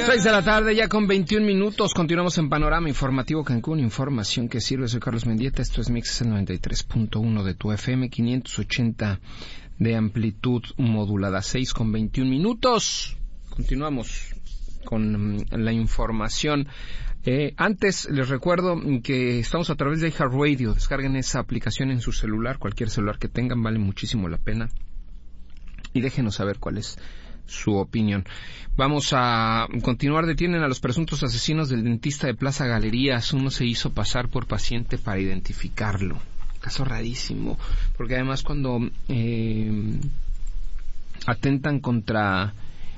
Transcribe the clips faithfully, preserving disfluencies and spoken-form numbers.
seis de la tarde, ya con veintiún minutos. Continuamos en Panorama Informativo Cancún. Información que sirve. Soy Carlos Mendieta. Esto es Mix noventa y tres punto uno de tu F M, quinientos ochenta de amplitud modulada. seis con veintiún minutos. Continuamos con la información. Eh, antes les recuerdo que estamos a través de iHeartRadio. Descarguen esa aplicación en su celular, cualquier celular que tengan, vale muchísimo la pena. Y déjenos saber cuál es su opinión. Vamos a continuar. Detienen a los presuntos asesinos del dentista de Plaza Galerías. Uno se hizo pasar por paciente para identificarlo. Caso rarísimo, porque además cuando eh, atentan contra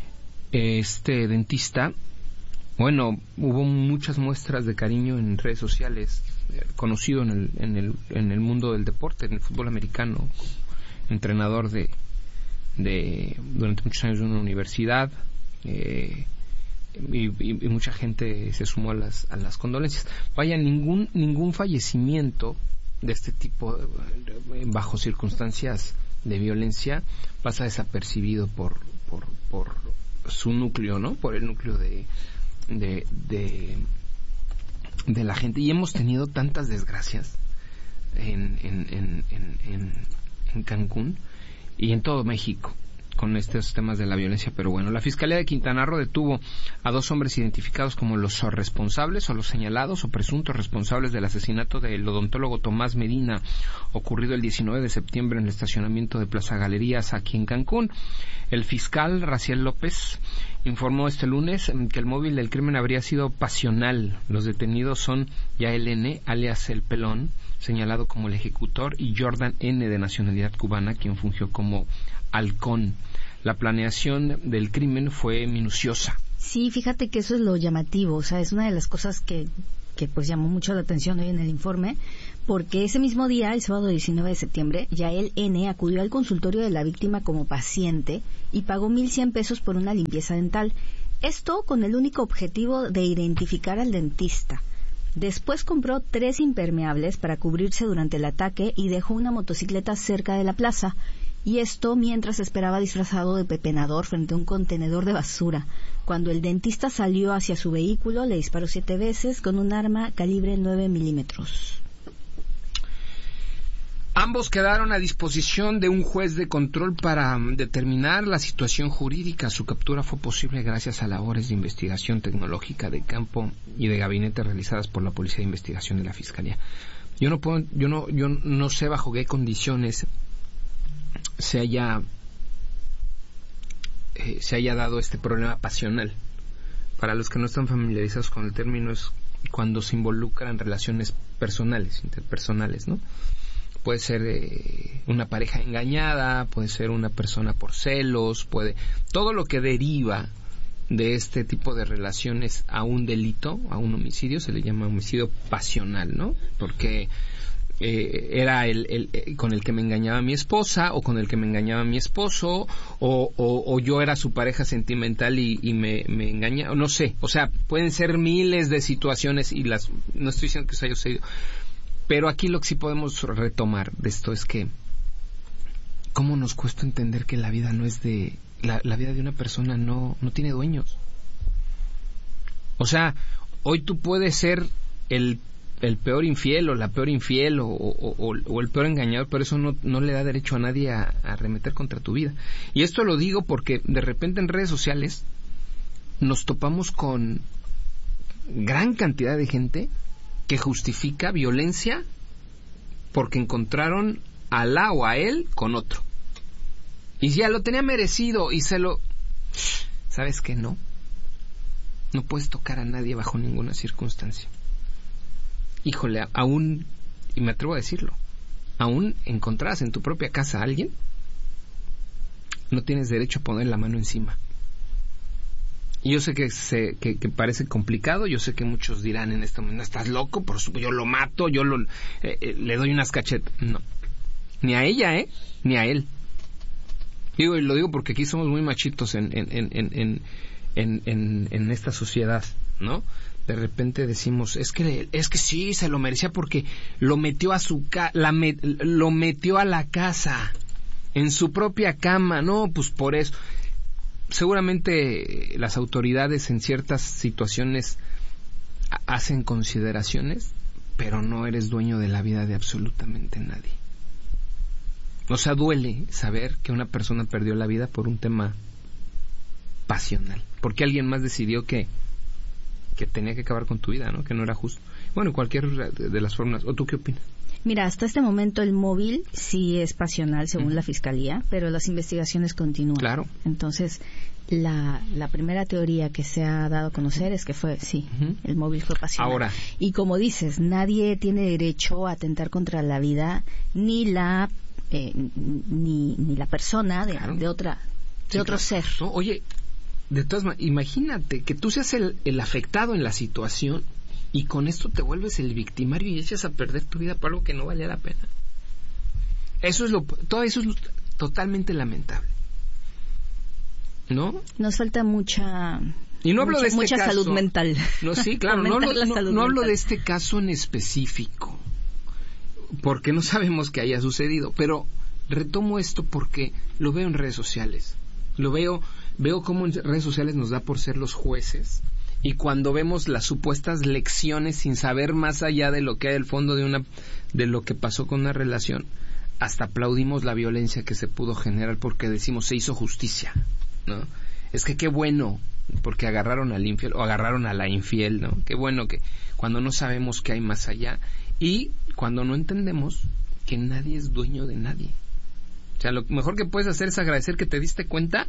este dentista, bueno, hubo muchas muestras de cariño en redes sociales, eh, conocido en el, en el en el mundo del deporte, en el fútbol americano, entrenador de de durante muchos años de una universidad, eh, y, y, y mucha gente se sumó a las a las condolencias. Vaya, ningún ningún fallecimiento de este tipo, bajo circunstancias de violencia, pasa desapercibido por por por su núcleo, ¿no? Por el núcleo de de de de la gente. Y hemos tenido tantas desgracias en en en en, en, en Cancún y en todo México con estos temas de la violencia. Pero bueno, la Fiscalía de Quintana Roo detuvo a dos hombres identificados como los responsables o los señalados o presuntos responsables del asesinato del odontólogo Tomás Medina, ocurrido el diecinueve de septiembre en el estacionamiento de Plaza Galerías aquí en Cancún. El fiscal Raciel López informó este lunes que el móvil del crimen habría sido pasional. Los detenidos son Yael N., alias El Pelón, señalado como el ejecutor, y Jordan N., de nacionalidad cubana, quien fungió como halcón. La planeación del crimen fue minuciosa. Sí, fíjate que eso es lo llamativo, o sea, es una de las cosas que, que pues llamó mucho la atención hoy en el informe, porque ese mismo día, el sábado diecinueve de septiembre, Yael N. acudió al consultorio de la víctima como paciente y pagó mil cien pesos por una limpieza dental. Esto con el único objetivo de identificar al dentista. Después compró tres impermeables para cubrirse durante el ataque y dejó una motocicleta cerca de la plaza. Y esto mientras esperaba disfrazado de pepenador frente a un contenedor de basura. Cuando el dentista salió hacia su vehículo, le disparó siete veces con un arma calibre nueve milímetros. Ambos quedaron a disposición de un juez de control para determinar la situación jurídica. Su captura fue posible gracias a labores de investigación tecnológica de campo y de gabinete realizadas por la Policía de Investigación de la Fiscalía. Yo no puedo, yo no, yo no sé bajo qué condiciones se haya eh, se haya dado este problema pasional. Para los que no están familiarizados con el término, es cuando se involucran relaciones personales, interpersonales, ¿no? Puede ser eh, una pareja engañada, puede ser una persona por celos, puede todo lo que deriva de este tipo de relaciones a un delito, a un homicidio, se le llama homicidio pasional, ¿no? Porque eh, era el, el, el con el que me engañaba mi esposa, o con el que me engañaba mi esposo, o, o, o yo era su pareja sentimental y, y me, me engañaba, no sé, o sea, pueden ser miles de situaciones y las, no estoy diciendo que eso haya sucedido. Pero aquí lo que sí podemos retomar de esto es que cómo nos cuesta entender que la vida no es de... La, la vida de una persona no, no tiene dueños. O sea, hoy tú puedes ser el, el peor infiel o la peor infiel o, o, o, o el peor engañador, pero eso no, no le da derecho a nadie a, a arremeter contra tu vida. Y esto lo digo porque de repente en redes sociales nos topamos con gran cantidad de gente que justifica violencia porque encontraron a la o a él con otro. Y ya lo tenía merecido y se lo... ¿Sabes qué? No. No puedes tocar a nadie bajo ninguna circunstancia. Híjole, aún, y me atrevo a decirlo, aún encontrarás en tu propia casa a alguien, no tienes derecho a poner la mano encima. Y yo sé que, se, que, que parece complicado, yo sé que muchos dirán en este momento, ¿estás loco? Por supuesto, yo lo mato, yo lo, eh, eh, le doy unas cachetas. No, ni a ella, ¿eh? Ni a él. Digo, y lo digo porque aquí somos muy machitos en, en, en, en, en, en, en esta sociedad, ¿no? De repente decimos, es que es que sí, se lo merecía porque lo metió a su ca- la me- lo metió a la casa, en su propia cama, no, pues por eso. seguramente las autoridades en ciertas situaciones hacen consideraciones, pero no eres dueño de la vida de absolutamente nadie. O sea, duele saber que una persona perdió la vida por un tema pasional, porque alguien más decidió que que tenía que acabar con tu vida, ¿no? Que no era justo. Bueno, cualquier de las formas. ¿O tú qué opinas? Mira, hasta este momento el móvil sí es pasional según uh-huh. la Fiscalía, pero las investigaciones continúan. Claro. Entonces, la, la primera teoría que se ha dado a conocer es que fue, sí, uh-huh. el móvil fue pasional. Ahora. Y como dices, nadie tiene derecho a atentar contra la vida, ni la eh, ni, ni la persona de, claro. de otra de sí, otro claro. ser. No, oye, de todas maneras, imagínate que tú seas el, el afectado en la situación y con esto te vuelves el victimario y echas a perder tu vida por algo que no valía la pena. Eso es lo, todo eso es totalmente lamentable, ¿no? Nos falta mucha y no hablo mucha, de este mucha caso, salud mental. No, sí, claro, no, hablo, no, no hablo de este caso en específico, porque no sabemos que haya sucedido, pero retomo esto porque lo veo en redes sociales, lo veo, veo cómo en redes sociales nos da por ser los jueces. Y cuando vemos las supuestas lecciones sin saber más allá de lo que hay al fondo de una de lo que pasó con una relación, hasta aplaudimos la violencia que se pudo generar porque decimos se hizo justicia, ¿no? Es que qué bueno porque agarraron al infiel o agarraron a la infiel, ¿no? Qué bueno que cuando no sabemos qué hay más allá y cuando no entendemos que nadie es dueño de nadie. O sea, lo mejor que puedes hacer es agradecer que te diste cuenta.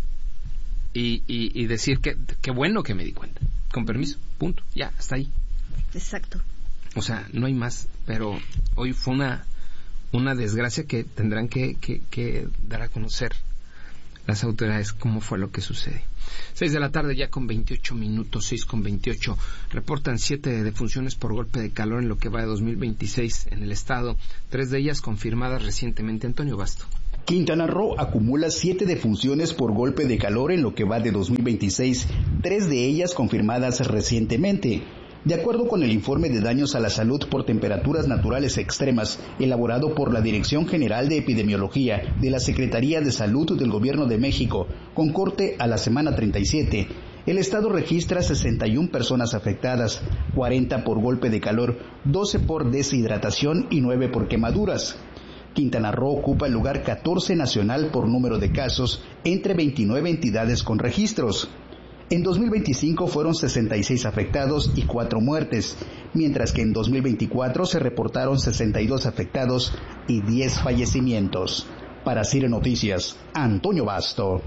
Y, y, y decir que qué bueno que me di cuenta, con permiso, punto, ya, hasta ahí. Exacto. O sea, no hay más, pero hoy fue una una desgracia que tendrán que, que, que dar a conocer las autoridades cómo fue lo que sucede. Seis de la tarde ya con veintiocho minutos, seis con veintiocho. Reportan siete defunciones por golpe de calor en lo que va de dos mil veintiséis en el estado, tres de ellas confirmadas recientemente. Antonio Basto. Quintana Roo acumula siete defunciones por golpe de calor en lo que va de dos mil veintiséis, tres de ellas confirmadas recientemente. De acuerdo con el informe de daños a la salud por temperaturas naturales extremas, elaborado por la Dirección General de Epidemiología de la Secretaría de Salud del Gobierno de México, con corte a la semana treinta y siete, el estado registra sesenta y una personas afectadas, cuarenta por golpe de calor, doce por deshidratación y nueve por quemaduras. Quintana Roo ocupa el lugar catorce nacional por número de casos entre veintinueve entidades con registros. En dos mil veinticinco fueron sesenta y seis afectados y cuatro muertes, mientras que en dos mil veinticuatro se reportaron sesenta y dos afectados y diez fallecimientos. Para Cire Noticias, Antonio Basto.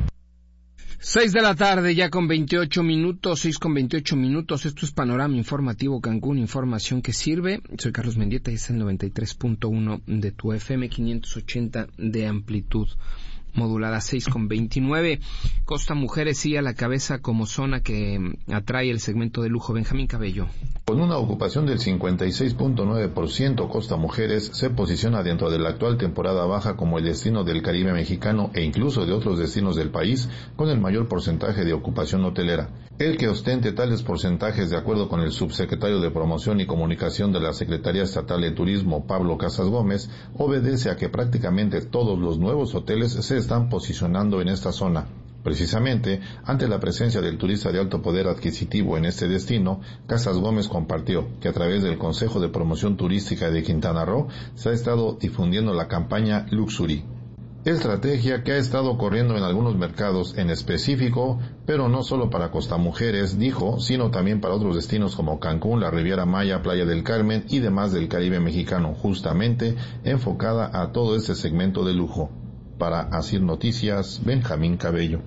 Seis de la tarde, ya con veintiocho minutos, seis con veintiocho minutos. Esto es Panorama Informativo Cancún, información que sirve. Soy Carlos Mendieta y es el noventa y tres punto uno de tu F M, quinientos ochenta de amplitud modulada. Seis con veintinueve. Costa Mujeres sigue a la cabeza como zona que atrae el segmento de lujo. Benjamín Cabello. Con una ocupación del cincuenta y seis punto nueve por ciento, Costa Mujeres se posiciona dentro de la actual temporada baja como el destino del Caribe mexicano e incluso de otros destinos del país con el mayor porcentaje de ocupación hotelera. El que ostente tales porcentajes, de acuerdo con el subsecretario de Promoción y Comunicación de la Secretaría Estatal de Turismo, Pablo Casas Gómez, obedece a que prácticamente todos los nuevos hoteles se están posicionando en esta zona. Precisamente, ante la presencia del turista de alto poder adquisitivo en este destino, Casas Gómez compartió que a través del Consejo de Promoción Turística de Quintana Roo se ha estado difundiendo la campaña Luxury, estrategia que ha estado corriendo en algunos mercados en específico, pero no solo para Costa Mujeres, dijo, sino también para otros destinos como Cancún, la Riviera Maya, Playa del Carmen y demás del Caribe mexicano, justamente enfocada a todo este segmento de lujo. Para Asir Noticias, Benjamín Cabello.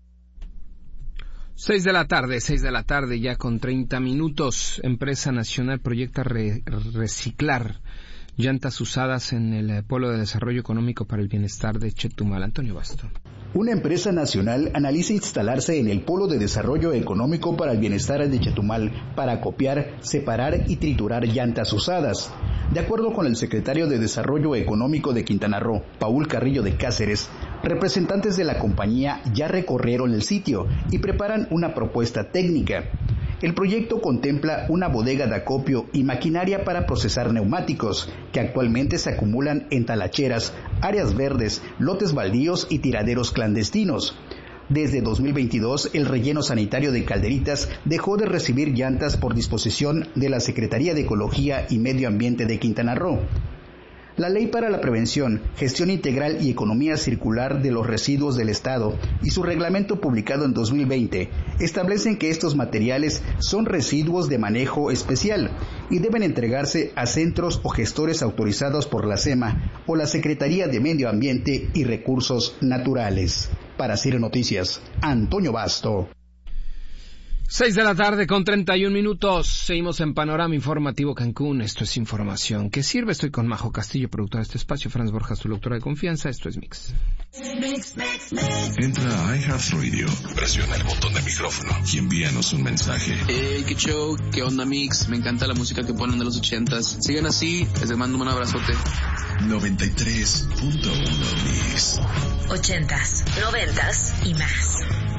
Seis de la tarde, seis de la tarde ya con treinta minutos. Empresa Nacional proyecta re- reciclar llantas usadas en el Polo de Desarrollo Económico para el Bienestar de Chetumal. Antonio Basto. Una empresa nacional analiza instalarse en el Polo de Desarrollo Económico para el Bienestar de Chetumal para copiar, separar y triturar llantas usadas. De acuerdo con el secretario de Desarrollo Económico de Quintana Roo, Paul Carrillo de Cáceres, representantes de la compañía ya recorrieron el sitio y preparan una propuesta técnica. El proyecto contempla una bodega de acopio y maquinaria para procesar neumáticos, que actualmente se acumulan en talacheras, áreas verdes, lotes baldíos y tiraderos clandestinos. Desde dos mil veintidós, el relleno sanitario de Calderitas dejó de recibir llantas por disposición de la Secretaría de Ecología y Medio Ambiente de Quintana Roo. La Ley para la Prevención, Gestión Integral y Economía Circular de los Residuos del Estado y su reglamento publicado en dos mil veinte establecen que estos materiales son residuos de manejo especial y deben entregarse a centros o gestores autorizados por la SEMA o la Secretaría de Medio Ambiente y Recursos Naturales. Para Ciro Noticias, Antonio Basto. Seis de la tarde con treinta y un minutos. Seguimos en Panorama Informativo Cancún. Esto es información que sirve. Estoy con Majo Castillo, productora de este espacio. Franz Borjas, tu lectora de confianza. Esto es Mix. Mix, Mix, Mix. Entra a iHeartRadio, presiona el botón de micrófono y envíanos un mensaje. Hey, qué show, qué onda Mix. Me encanta la música que ponen de los ochentas. Sigan así, les mando un abrazote. noventa y tres punto uno Mix. Ochentas, noventas y más.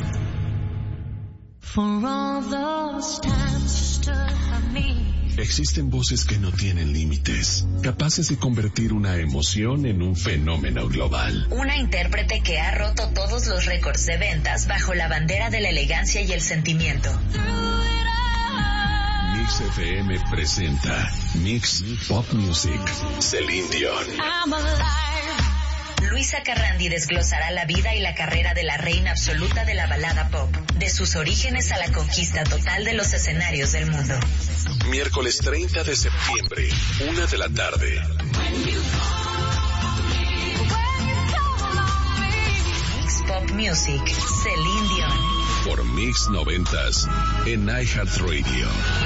Existen voces que no tienen límites, capaces de convertir una emoción en un fenómeno global. Una intérprete que ha roto todos los récords de ventas bajo la bandera de la elegancia y el sentimiento. Mix F M presenta Mix Pop Music, Celine Dion. Luisa Carrandi desglosará la vida y la carrera de la reina absoluta de la balada pop, de sus orígenes a la conquista total de los escenarios del mundo. Miércoles treinta de septiembre, una de la tarde. Mix Pop Music, Celine Dion. Por Mix noventas en iHeartRadio.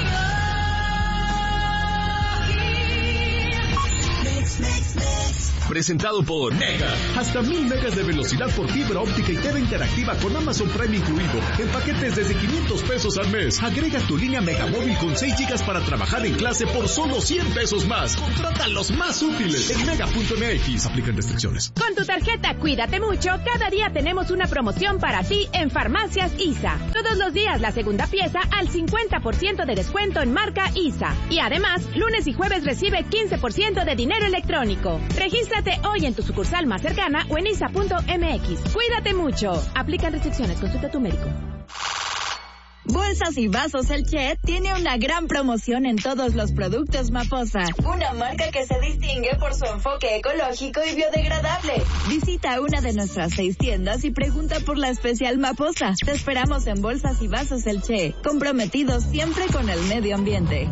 Mix, mix, mix. Presentado por Mega. Hasta mil megas de velocidad por fibra óptica y T V interactiva con Amazon Prime incluido. En paquetes desde quinientos pesos al mes. Agrega tu línea Mega Móvil con seis gigas para trabajar en clase por solo cien pesos más. Contrata los más útiles en mega punto m x. Aplican restricciones. Con tu tarjeta Cuídate Mucho, cada día tenemos una promoción para ti en Farmacias I S A. Todos los días la segunda pieza al cincuenta por ciento de descuento en marca I S A. Y además, lunes y jueves recibe quince por ciento de dinero electrónico. Registra hoy en tu sucursal más cercana o en isa punto m x. Cuídate mucho. Aplican restricciones. Consulta a tu médico. Bolsas y Vasos El Che tiene una gran promoción en todos los productos Maposa, una marca que se distingue por su enfoque ecológico y biodegradable. Visita una de nuestras seis tiendas y pregunta por la especial Maposa. Te esperamos en Bolsas y Vasos El Che, comprometidos siempre con el medio ambiente.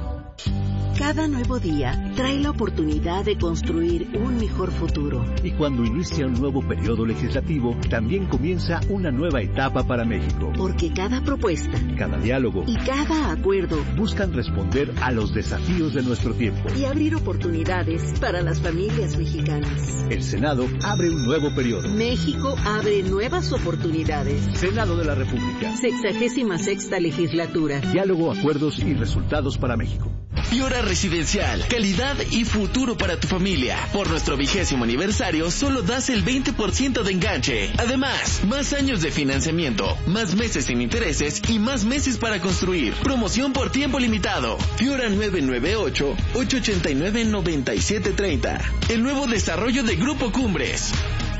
Cada nuevo día trae la oportunidad de construir un mejor futuro. Y cuando inicia un nuevo periodo legislativo, también comienza una nueva etapa para México. Porque cada propuesta, cada diálogo y cada acuerdo buscan responder a los desafíos de nuestro tiempo y abrir oportunidades para las familias mexicanas. El Senado abre un nuevo periodo. México abre nuevas oportunidades. Senado de la República. Sexagésima sexta legislatura. Diálogo, acuerdos y resultados para México. Piora Residencial, calidad y futuro para tu familia. Por nuestro vigésimo aniversario, solo das el veinte por ciento de enganche. Además, más años de financiamiento, más meses sin intereses y más meses para construir. Promoción por tiempo limitado. Fiora nueve nueve ocho, ocho ocho nueve, nueve siete tres cero. El nuevo desarrollo de Grupo Cumbres.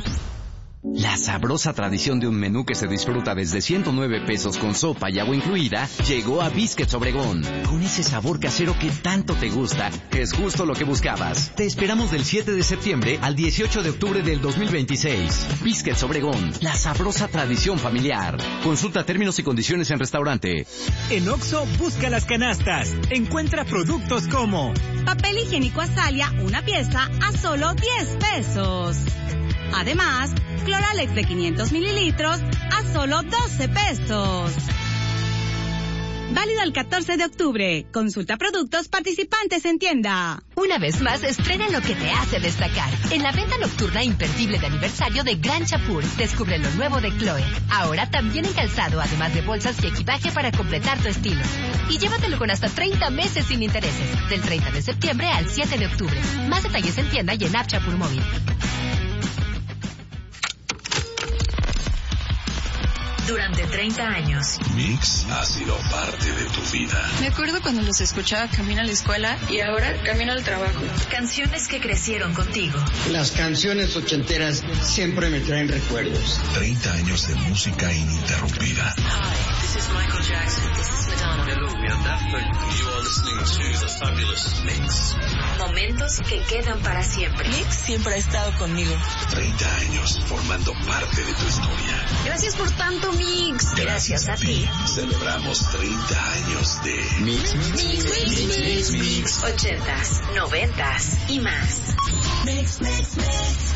La sabrosa tradición de un menú que se disfruta desde ciento nueve pesos con sopa y agua incluida llegó a Biscuits Obregón, con ese sabor casero que tanto te gusta, que es justo lo que buscabas. Te esperamos del siete de septiembre al dieciocho de octubre del dos mil veintiséis. Biscuits Obregón, la sabrosa tradición familiar. Consulta términos y condiciones en restaurante. En Oxxo, busca las canastas. Encuentra productos como papel higiénico Azalia, una pieza a solo diez pesos. Además, Cloralex de quinientos mililitros a solo doce pesos. Válido el catorce de octubre. Consulta productos participantes en tienda. Una vez más, estrena lo que te hace destacar. En la venta nocturna imperdible de aniversario de Gran Chapur, descubre lo nuevo de Chloe. Ahora también en calzado, además de bolsas y equipaje para completar tu estilo. Y llévatelo con hasta treinta meses sin intereses. Del treinta de septiembre al siete de octubre. Más detalles en tienda y en App Chapur Móvil. durante treinta años. Mix ha sido parte de tu vida. Me acuerdo cuando los escuchaba camino a la escuela y ahora camino al trabajo. Canciones que crecieron contigo. Las canciones ochenteras siempre me traen recuerdos. treinta años de música ininterrumpida. Hi, this is Michael Jackson. This is Madonna. Hello, we are Daft Punk. You are listening to the fabulous Mix. Momentos que quedan para siempre. Mix siempre ha estado conmigo. treinta años formando parte de tu historia. Gracias por tanto, Mix. Gracias, Gracias a ti. Celebramos treinta años de Mix, Mix, Mix, Mix, Mix, Mix, Mix. ochentas, noventas y más. Mix, Mix, Mix.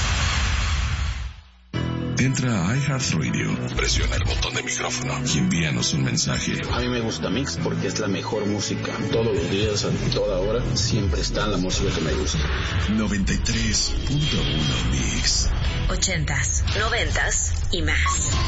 Entra a iHeartRadio, presiona el botón de micrófono y envíanos un mensaje. A mí me gusta Mix porque es la mejor música. Todos los días, a toda hora, siempre está la música que me gusta. noventa y tres punto uno Mix. Ochentas, noventas y más.